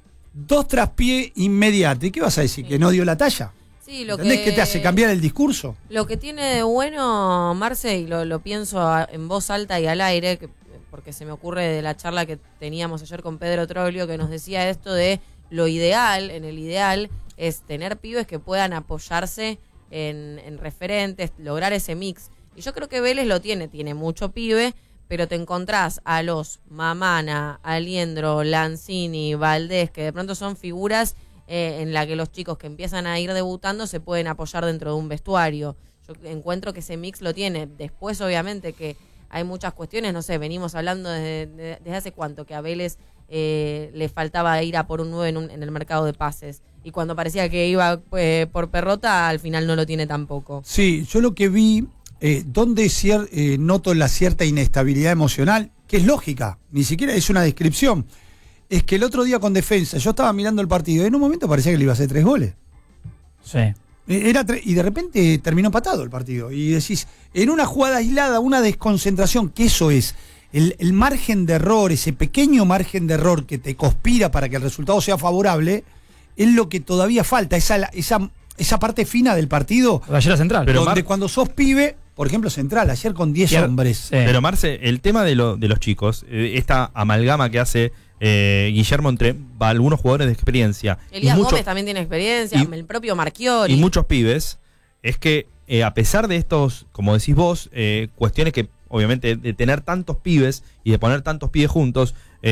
2 traspié inmediatos. ¿Y qué vas a decir? ¿Que no dio la talla? Sí, ¿Entendés que te hace cambiar el discurso? Lo que tiene de bueno, Marce, y lo pienso en voz alta y al aire, porque se me ocurre de la charla que teníamos ayer con Pedro Troglio, que nos decía esto de lo ideal, en el ideal, es tener pibes que puedan apoyarse en referentes, lograr ese mix. Y yo creo que Vélez lo tiene mucho pibe, pero te encontrás a los Mamana, Aliendro, Lanzini, Valdés, que de pronto son figuras en la que los chicos que empiezan a ir debutando se pueden apoyar dentro de un vestuario. Yo encuentro que ese mix lo tiene. Después, obviamente, que hay muchas cuestiones, no sé, venimos hablando desde hace cuánto, que a Vélez le faltaba ir a por un 9 en el mercado de pases. Y cuando parecía que iba por Perrota, al final no lo tiene tampoco. Sí, yo lo que vi, donde noto la cierta inestabilidad emocional, que es lógica, ni siquiera es una descripción. Es que el otro día con Defensa, yo estaba mirando el partido, y en un momento parecía que le iba a hacer 3 goles. Sí. Y de repente terminó empatado el partido. Y decís, en una jugada aislada, una desconcentración, que eso es, el margen de error, ese pequeño margen de error que te conspira para que el resultado sea favorable, es lo que todavía falta, esa parte fina del partido. Ayer era Central. Pero donde cuando sos pibe, por ejemplo Central, ayer con 10 hombres. Sí. Pero Marce, el tema de los chicos, esta amalgama que hace Guillermo entre algunos jugadores de experiencia. Elías Gómez también tiene experiencia, el propio Marchiori. Y muchos pibes, es que a pesar de estos, como decís vos, cuestiones que obviamente de tener tantos pibes y de poner tantos pibes juntos,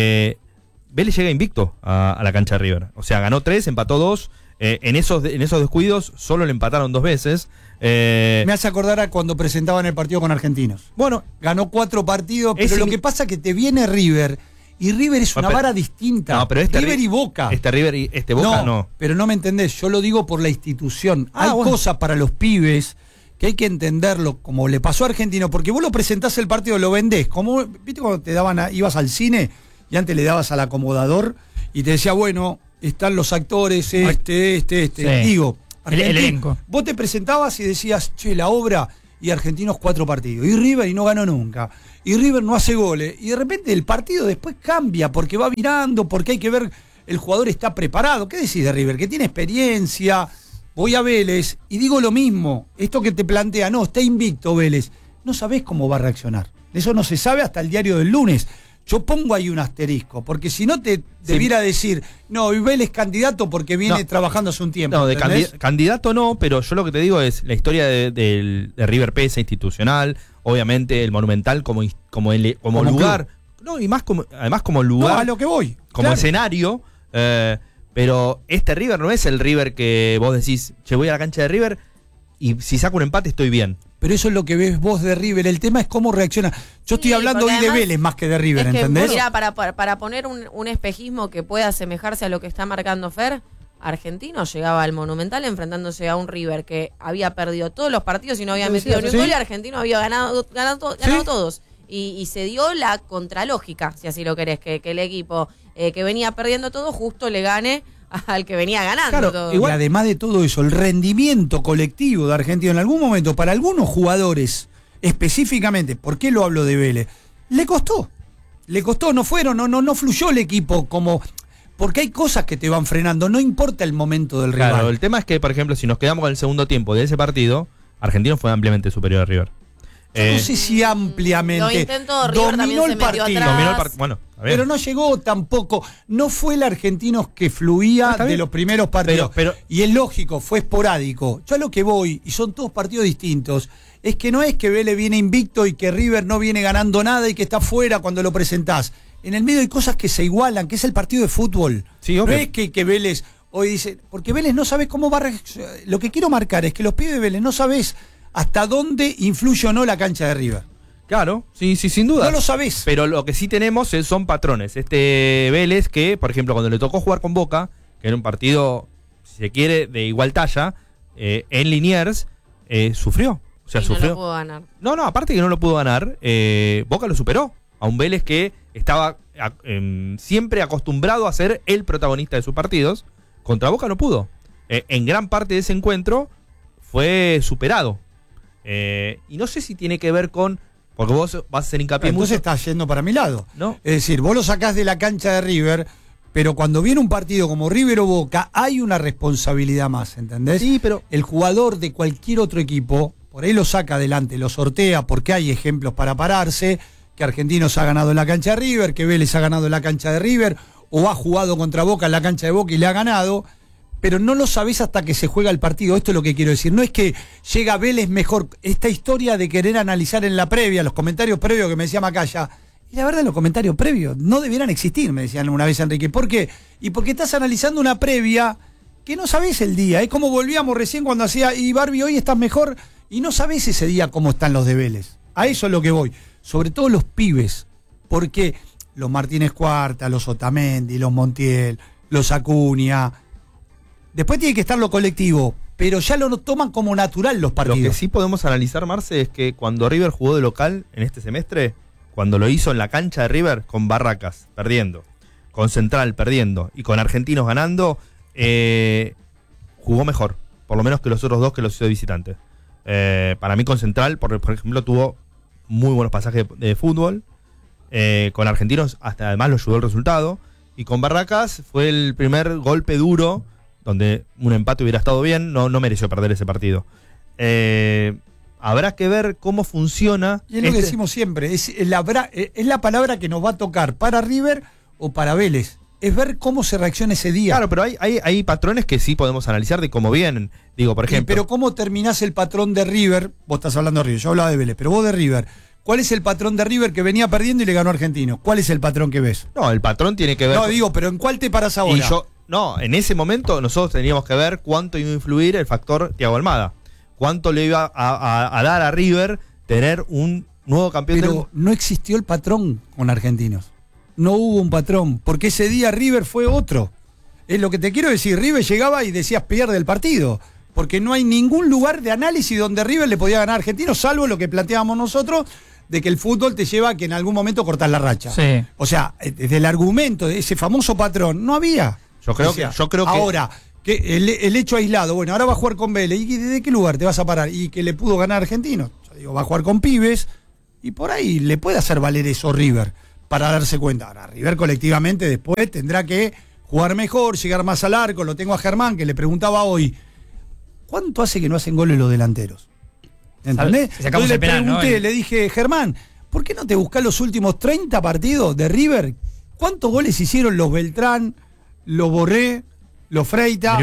Vélez llega invicto a la cancha de River. O sea, ganó 3, empató 2. En esos descuidos solo le empataron 2 veces. Me hace acordar a cuando presentaban el partido con Argentinos. Bueno, ganó 4 partidos, pero lo que pasa es que te viene River, y River es una vara distinta. No, pero River y Boca. River y Boca no. Pero no me entendés, yo lo digo por la institución. Hay cosas para los pibes que hay que entenderlo, como le pasó a Argentino, porque vos lo presentás el partido, lo vendés. Como, ¿viste cuando te daban ibas al cine y antes le dabas al acomodador y te decía, bueno, están los actores, este? Sí. Digo, El elenco. Vos te presentabas y decías, che, la obra y Argentinos 4 partidos. Y River y no ganó nunca. Y River no hace goles. Y de repente el partido después cambia porque va virando, porque hay que ver, el jugador está preparado. ¿Qué decís de River? Que tiene experiencia. Voy a Vélez y digo lo mismo. Esto que te plantea, no, está invicto Vélez. No sabés cómo va a reaccionar. Eso no se sabe hasta el diario del lunes. Yo pongo ahí un asterisco, porque si no te debiera decir, no, Vélez candidato porque viene trabajando hace un tiempo. No, candidato no, pero yo lo que te digo es la historia de River Pesa institucional, obviamente el Monumental como lugar, club. No, y más además como lugar, no, a lo que voy, como escenario, pero este River no es el River que vos decís, che, voy a la cancha de River y si saco un empate estoy bien. Pero eso es lo que ves vos de River. El tema es cómo reacciona. Yo estoy hablando hoy de Vélez más que de River, es que, ¿entendés? Mira, para poner un espejismo que pueda asemejarse a lo que está marcando Fer, Argentino llegaba al Monumental enfrentándose a un River que había perdido todos los partidos y no había metido ni un gol, y Argentino había ganado todos. Y se dio la contralógica, si así lo querés, que el equipo que venía perdiendo todo justo le gane al que venía ganando todo. Igual, y además de todo eso, el rendimiento colectivo de Argentina en algún momento, para algunos jugadores específicamente, ¿por qué lo hablo de Vélez? Le costó, no fluyó el equipo como... Porque hay cosas que te van frenando, no importa el momento del rival. Claro, el tema es que, por ejemplo, si nos quedamos con el segundo tiempo de ese partido, Argentino fue ampliamente superior a River. No sé si ampliamente. Lo intentó, River dominó el partido. Bueno, pero no llegó tampoco. No fue el Argentino que fluía de los primeros partidos. Y es lógico, fue esporádico. Yo a lo que voy, y son todos partidos distintos, es que no es que Vélez viene invicto y que River no viene ganando nada y que está fuera cuando lo presentás. En el medio hay cosas que se igualan, que es el partido de fútbol. Sí, okay. No es que Vélez hoy dice, porque Vélez no sabes cómo va a reaccionar. Lo que quiero marcar es que los pibes de Vélez no sabés hasta dónde influye o no la cancha de River. Claro, sí, sin duda. No lo sabés. Pero lo que sí tenemos son patrones. Este Vélez que, por ejemplo, cuando le tocó jugar con Boca, que era un partido, si se quiere, de igual talla, en Liniers, sufrió. O sea, sufrió. No lo pudo ganar. No, aparte que no lo pudo ganar, Boca lo superó. A un Vélez que estaba siempre acostumbrado a ser el protagonista de sus partidos. Contra Boca no pudo. En gran parte de ese encuentro fue superado. Y no sé si tiene que ver con... Porque vos vas a hacer hincapié entonces mucho. estás yendo para mi lado. ¿No? Es decir, vos lo sacás de la cancha de River, pero cuando viene un partido como River o Boca, hay una responsabilidad más, ¿entendés? Sí, pero... El jugador de cualquier otro equipo, por ahí lo saca adelante, lo sortea, porque hay ejemplos para pararse, que Argentinos ha ganado en la cancha de River, que Vélez ha ganado en la cancha de River, o ha jugado contra Boca en la cancha de Boca y le ha ganado... Pero no lo sabés hasta que se juega el partido. Esto es lo que quiero decir. No es que llega Vélez mejor. Esta historia de querer analizar en la previa, los comentarios previos que me decía Macaya, y la verdad los comentarios previos no debieran existir, me decían una vez Enrique. ¿Por qué? Y porque estás analizando una previa que no sabés el día. Es como volvíamos recién cuando hacía, y Barbie, hoy estás mejor, y no sabés ese día cómo están los de Vélez. A eso es lo que voy. Sobre todo los pibes. Porque los Martínez Cuarta, los Otamendi, los Montiel, los Acuña... Después tiene que estar lo colectivo, pero ya lo toman como natural los partidos. Lo que sí podemos analizar, Marce, es que cuando River jugó de local en este semestre, cuando lo hizo en la cancha de River, con Barracas perdiendo, con Central perdiendo y con Argentinos ganando, jugó mejor, por lo menos que los otros dos que los hizo de visitante. Para mí con Central, por ejemplo, tuvo muy buenos pasajes de fútbol, con Argentinos hasta además lo ayudó el resultado, y con Barracas fue el primer golpe duro donde un empate hubiera estado bien, no mereció perder ese partido. Habrá que ver cómo funciona. Y es lo que decimos siempre, es la palabra que nos va a tocar para River o para Vélez. Es ver cómo se reacciona ese día. Claro, pero hay patrones que sí podemos analizar de cómo vienen. Digo, por ejemplo. Pero cómo terminás el patrón de River, vos estás hablando de River, yo hablaba de Vélez, pero vos de River. ¿Cuál es el patrón de River que venía perdiendo y le ganó a Argentino? ¿Cuál es el patrón que ves? No, el patrón tiene que ver... No, digo, pero ¿en cuál te parás ahora? No, en ese momento nosotros teníamos que ver cuánto iba a influir el factor Thiago Almada. Cuánto le iba a dar a River tener un nuevo campeón. Pero no existió el patrón con Argentinos. No hubo un patrón, porque ese día River fue otro. Es lo que te quiero decir, River llegaba y decías pierde el partido. Porque no hay ningún lugar de análisis donde River le podía ganar a Argentinos, salvo lo que planteábamos nosotros, de que el fútbol te lleva a que en algún momento cortás la racha. Sí. O sea, desde el argumento de ese famoso patrón, no había. Yo creo que ahora, que el hecho aislado, bueno, ahora va a jugar con Vélez, ¿y de qué lugar te vas a parar? Y que le pudo ganar a Argentinos. Yo digo, va a jugar con pibes, y por ahí le puede hacer valer eso River, para darse cuenta. Ahora, River colectivamente después tendrá que jugar mejor, llegar más al arco. Lo tengo a Germán, que le preguntaba hoy, ¿cuánto hace que no hacen goles los delanteros? ¿Entendés? Entonces le pregunté, le dije, Germán, ¿por qué no te buscás los últimos 30 partidos de River? ¿Cuántos goles hicieron los Beltrán, los Borré, los Freita,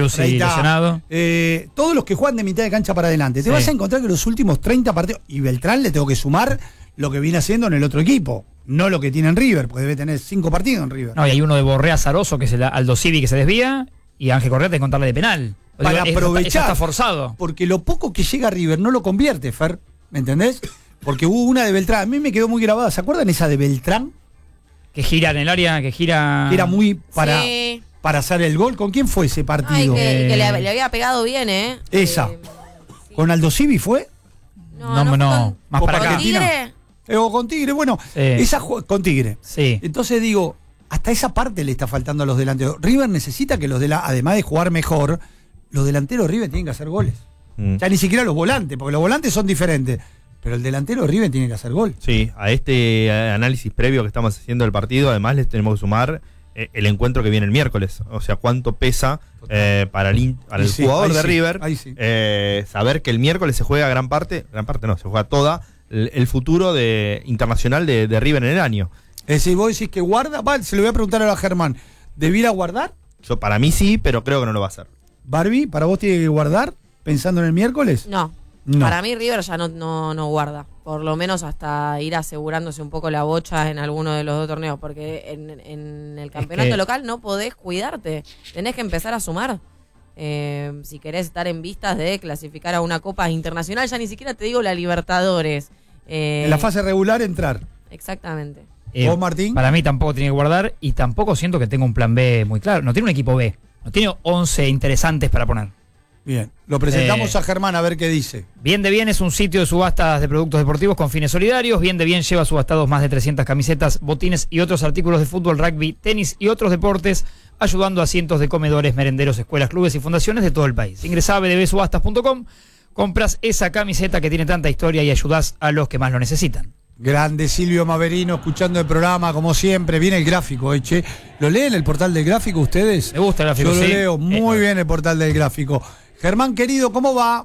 todos los que juegan de mitad de cancha para adelante? Te vas a encontrar que los últimos 30 partidos, y Beltrán le tengo que sumar lo que viene haciendo en el otro equipo, no lo que tiene en River, porque debe tener 5 partidos en River. No, y hay uno de Borré Azaroso, que es el Aldo Civi, que se desvía, y Ángel Correa te contarle de penal. Para aprovechar, está forzado. Porque lo poco que llega a River no lo convierte, Fer, ¿me entendés? Porque hubo una de Beltrán, a mí me quedó muy grabada, ¿se acuerdan esa de Beltrán? Que gira en el área, que gira... Era muy para hacer el gol. ¿Con quién fue ese partido? Ay, que le había pegado bien, ¿eh? Esa. ¿Con Aldo Civi fue? No, más para acá. ¿Tigre? O con Tigre, bueno, esa con Tigre. Sí. Entonces digo, hasta esa parte le está faltando a los delanteros. River necesita que además de jugar mejor, los delanteros de River tienen que hacer goles. Ya ni siquiera los volantes, porque los volantes son diferentes. Pero el delantero de River tiene que hacer gol. Sí, a este análisis previo que estamos haciendo del partido, además les tenemos que sumar el encuentro que viene el miércoles. O sea, cuánto pesa para el jugador de River saber que el miércoles se juega gran parte no, se juega toda el futuro internacional de River en el año. Es decir, vos decís que guarda, se lo voy a preguntar ahora a Germán, ¿debiera guardar? Para mí sí, pero creo que no lo va a hacer. Barbie, ¿para vos tiene que guardar pensando en el miércoles? No. Para mí River ya no guarda, por lo menos hasta ir asegurándose un poco la bocha en alguno de los dos torneos, porque en el campeonato local no podés cuidarte, tenés que empezar a sumar. Si querés estar en vistas de clasificar a una Copa Internacional, ya ni siquiera te digo la Libertadores. En la fase regular entrar. Exactamente. ¿Vos, Martín? Para mí tampoco tiene que guardar, y tampoco siento que tenga un plan B muy claro. No tiene un equipo B, no tiene 11 interesantes para poner. Bien, lo presentamos a Germán a ver qué dice. Bien de Bien es un sitio de subastas de productos deportivos con fines solidarios. Bien de Bien lleva subastados más de 300 camisetas, botines y otros artículos de fútbol, rugby, tenis y otros deportes, ayudando a cientos de comedores, merenderos, escuelas, clubes y fundaciones de todo el país. Ingresá a bdbsubastas.com, compras esa camiseta que tiene tanta historia y ayudás a los que más lo necesitan. Grande Silvio Maverino, escuchando el programa, como siempre. Viene el gráfico, che. ¿Lo leen el portal del gráfico ustedes? Me gusta el gráfico, Yo lo leo muy bien el portal del gráfico. Germán, querido, ¿cómo va?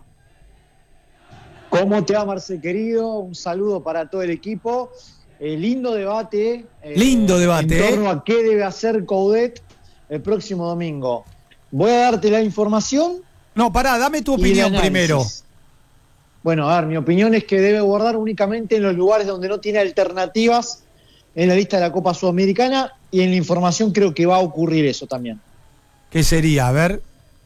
¿Cómo te va, Marcel, querido? Un saludo para todo el equipo. Lindo debate. Lindo debate. En torno a qué debe hacer Coudet el próximo domingo. Voy a darte la información. No, pará, dame tu opinión primero. Bueno, a ver, mi opinión es que debe guardar únicamente en los lugares donde no tiene alternativas en la lista de la Copa Sudamericana, y en la información creo que va a ocurrir eso también. ¿Qué sería? A ver.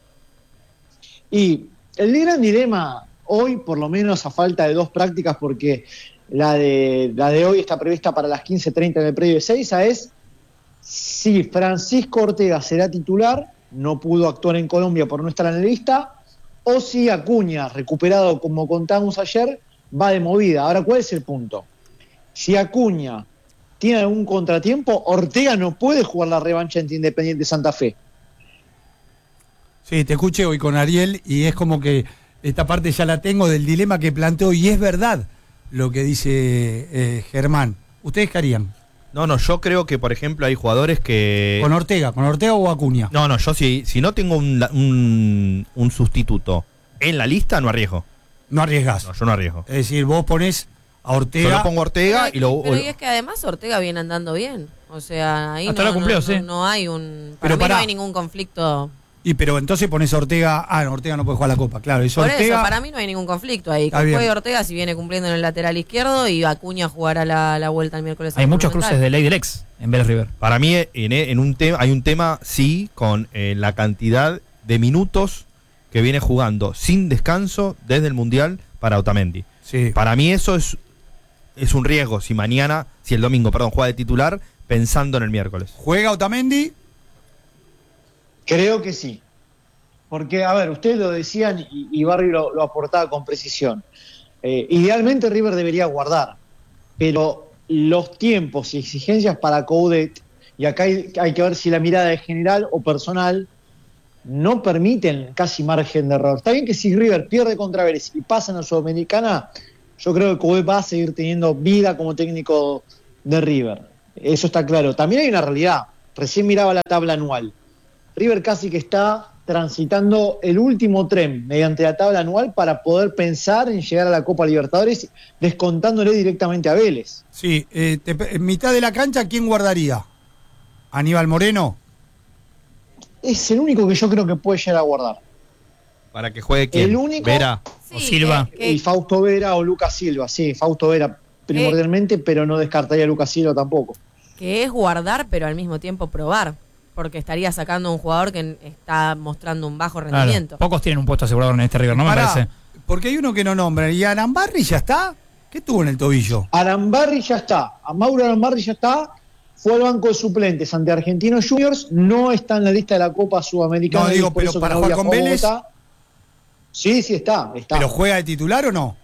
Y el gran dilema hoy, por lo menos a falta de 2 prácticas, porque la de hoy está prevista para las 15:30 en el predio de Ezeiza, es si Francisco Ortega será titular, no pudo actuar en Colombia por no estar en la lista, o si Acuña, recuperado como contamos ayer, va de movida. Ahora, ¿cuál es el punto? Si Acuña tiene algún contratiempo, Ortega no puede jugar la revancha ante Independiente Santa Fe. Sí, te escuché hoy con Ariel y es como que esta parte ya la tengo del dilema que planteo, y es verdad lo que dice Germán. ¿Ustedes qué harían? No, yo creo que, por ejemplo, hay jugadores que... ¿Con Ortega o Acuña? No, yo si no tengo un sustituto en la lista, no arriesgo. No arriesgas. No, yo no arriesgo. Es decir, vos pones a Ortega... Yo lo pongo a Ortega y lo... Pero y es que además Ortega viene andando bien. O sea, ahí hasta no hay un... Para mí no hay ningún conflicto... Pero entonces pones a Ortega... Ortega no puede jugar la Copa, claro. Por Ortega, eso, para mí no hay ningún conflicto ahí. Que juegue Ortega si viene cumpliendo en el lateral izquierdo, y Acuña jugará la vuelta el miércoles. Hay muchos cruces de ley del ex en Vélez River. Para mí hay un tema, sí, con la cantidad de minutos que viene jugando sin descanso desde el Mundial para Otamendi. Sí. Para mí eso es un riesgo si el domingo, juega de titular pensando en el miércoles. ¿Juega Otamendi? Creo que sí. Porque, a ver, ustedes lo decían y Barry lo aportaba con precisión. Idealmente River debería guardar, pero los tiempos y exigencias para Coudet, y acá hay que ver si la mirada es general o personal, no permiten casi margen de error. Está bien que si River pierde contra Vélez y pasa en la Sudamericana, yo creo que Coudet va a seguir teniendo vida como técnico de River. Eso está claro. También hay una realidad. Recién miraba la tabla anual. River casi que está transitando el último tren mediante la tabla anual para poder pensar en llegar a la Copa Libertadores, descontándole directamente a Vélez. Sí, en mitad de la cancha, ¿quién guardaría? ¿Aníbal Moreno? Es el único que yo creo que puede llegar a guardar. Para que juegue quién. El único. Vera. O Silva. Y Fausto Vera o Lucas Silva. Sí, Fausto Vera primordialmente, pero no descartaría a Lucas Silva tampoco. Que es guardar, pero al mismo tiempo probar. Porque estaría sacando a un jugador que está mostrando un bajo rendimiento. Claro, pocos tienen un puesto asegurado en este River, ¿no? Pará, Me parece. porque hay uno que no nombra. ¿Y Arambarri ya está? ¿Qué tuvo en el tobillo? Arambarri ya está. A Mauro Arambarri ya está. Fue al banco de suplentes ante Argentinos Juniors. No está en la lista de la Copa Sudamericana. No, digo, por pero eso para que no jugar con viajó a Vélez. Bogotá. Sí, está. ¿Pero juega de titular o no?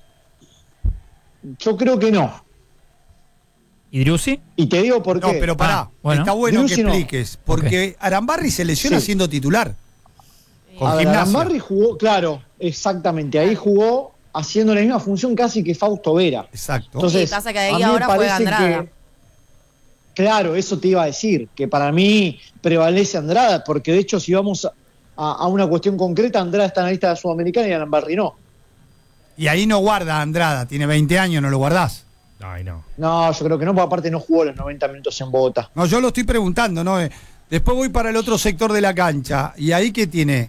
Yo creo que no. ¿Y Driussi? Y te digo por qué. No, pero pará. bueno. Está bueno Driussi que no. expliques. Porque Arambarri se lesiona Sí. siendo titular. Con A ver, Gimnasia. Arambarri jugó, claro, exactamente. Ahí jugó haciendo la misma función casi que Fausto Vera. Exacto. Entonces, Sí, pasa que a ahí mí me ahora juega parece Andrada. que- claro, eso te iba a decir, que para mí prevalece Andrada, porque de hecho si vamos a una cuestión concreta, Andrada está en la lista de la Sudamericana y Arambarri no. Y ahí no guarda a Andrada. Tiene 20 años, no lo guardás. Ay, no. No, yo creo que no, porque aparte no jugó los 90 minutos en Bogotá. No, yo lo estoy preguntando, ¿no? Después voy para el otro sector de la cancha. ¿Y ahí qué tiene?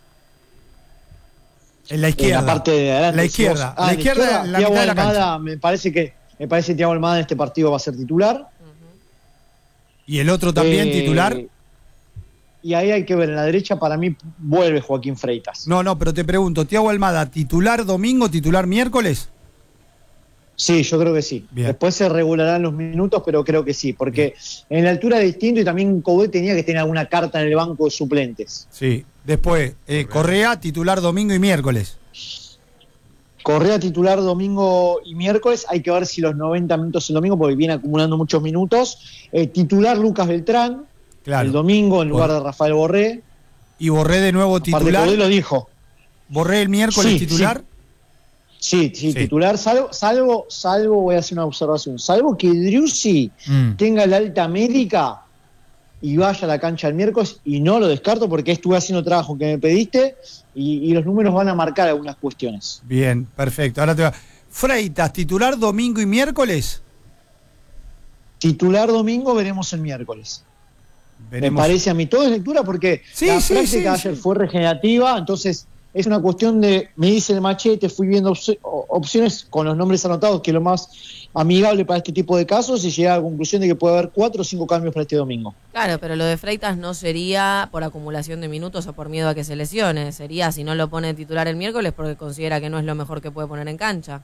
En la izquierda. En la parte de adelante. La si izquierda. vos- La izquierda en la Thiago mitad de la cancha. Almada, me parece que Thiago Almada en este partido va a ser titular. ¿Y el otro también Eh, titular? Y ahí hay que ver, en la derecha para mí vuelve Joaquín Freitas. No, pero te pregunto, Thiago Almada, ¿titular domingo, titular miércoles? Sí, yo creo que sí. Bien. Después se regularán los minutos, pero creo que sí, porque en la altura es distinto y también Coudet tenía que tener alguna carta en el banco de suplentes. Sí. Después, Correa, titular domingo y miércoles. Correa titular domingo y miércoles, hay que ver si los 90 minutos el domingo, porque viene acumulando muchos minutos. Titular Lucas Beltrán, Claro. el domingo en lugar de Rafael Borré. Y Borré de nuevo Aparte titular. Coudet lo dijo. Borré el miércoles Sí, titular. Sí, titular, salvo, voy a hacer una observación, salvo que Driussi tenga la alta médica y vaya a la cancha el miércoles, y no lo descarto porque estuve haciendo trabajo que me pediste y los números van a marcar algunas cuestiones. Bien, perfecto. Ahora te va. Freitas, titular domingo y miércoles. Titular domingo, veremos el miércoles. Veremos. Me parece a mí todo es lectura porque Sí, la sí, práctica sí, ayer sí. fue regenerativa, entonces es una cuestión de, me dice el machete, fui viendo opciones con los nombres anotados, que es lo más amigable para este tipo de casos, y llegué a la conclusión de que puede haber 4 o 5 cambios para este domingo. Claro, pero lo de Freitas no sería por acumulación de minutos o por miedo a que se lesione. Sería si no lo pone titular el miércoles porque considera que no es lo mejor que puede poner en cancha.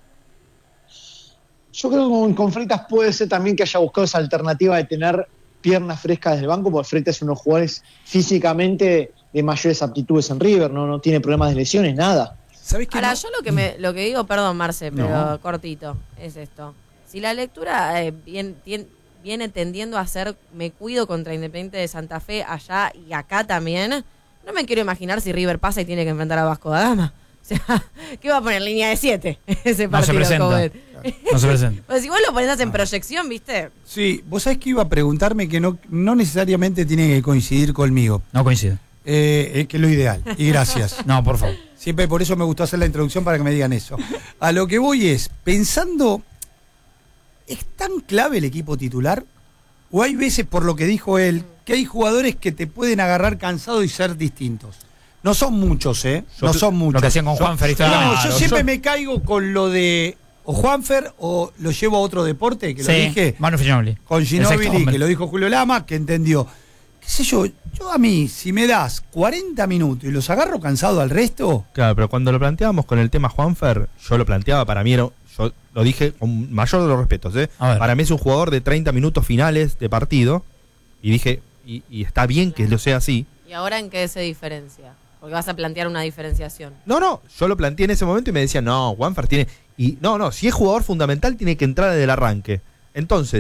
Yo creo que con Freitas puede ser también que haya buscado esa alternativa de tener piernas frescas desde el banco, porque Freitas es uno de los jugadores físicamente de mayores aptitudes en River, no tiene problemas de lesiones, nada. ¿Sabés qué? Ahora, no? yo lo que digo, perdón Marce, pero cortito, es esto. Si la lectura viene tendiendo a ser me cuido contra Independiente de Santa Fe allá y acá también, no me quiero imaginar si River pasa y tiene que enfrentar a Vasco da Gama. O sea, ¿qué va a poner? Línea de 7 ese No se partido. presenta. Coudet. No se presenta. Pues si vos lo ponés en proyección, ¿viste? Sí, vos sabés que iba a preguntarme que no necesariamente tiene que coincidir conmigo. No coincide. Que es lo ideal. Y gracias. No, por favor. Siempre por eso me gustó hacer la introducción para que me digan eso. A lo que voy es, pensando, ¿es tan clave el equipo titular? ¿O hay veces, por lo que dijo él, que hay jugadores que te pueden agarrar cansado y ser distintos? No son muchos, no son muchos. Lo que hacían con Juanfer. No, yo siempre me caigo con lo de o Juanfer o lo llevo a otro deporte, que lo dije. Manu Ginóbili. Con El sexto Ginóbili, hombre. que lo dijo Julio Lama, que entendió. ¿Qué sé yo? Yo a mí, si me das 40 minutos y los agarro cansado al resto. Claro, pero cuando lo planteábamos con el tema Juanfer, yo lo planteaba, para mí yo lo dije con mayor de los respetos, A ver. Para mí es un jugador de 30 minutos finales de partido, y dije, y está bien que lo sea así. ¿Y ahora en qué se diferencia? Porque vas a plantear una diferenciación. No, yo lo planteé en ese momento y me decían, no, Juanfer tiene... Y no, si es jugador fundamental tiene que entrar desde el arranque. Entonces,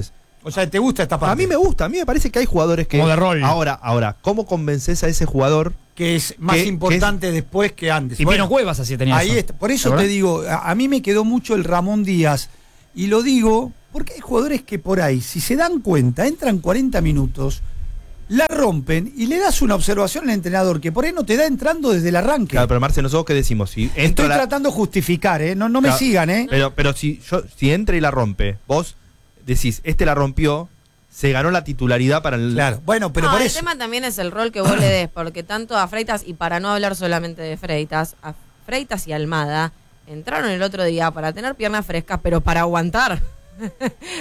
O sea, ¿te gusta esta parte? A mí me gusta, a mí me parece que hay jugadores que... Como de rol. Ahora, ¿cómo convences a ese jugador? Que es más importante después que antes. Y Pino Cuevas así tenía ahí eso. está. Por eso te digo, a mí me quedó mucho el Ramón Díaz. Y lo digo porque hay jugadores que por ahí, si se dan cuenta, entran 40 minutos, la rompen y le das una observación al entrenador que por ahí no te da entrando desde el arranque. Claro, pero Marce, nosotros qué decimos, si Estoy tratando de justificar, no me sigan, Pero si entra y la rompe, vos decís, la rompió, se ganó la titularidad para el... Claro, bueno, pero por el eso... tema también es el rol que vos le des, porque tanto a Freitas, y para no hablar solamente de Freitas, a Freitas y Almada entraron el otro día para tener piernas frescas, pero para aguantar.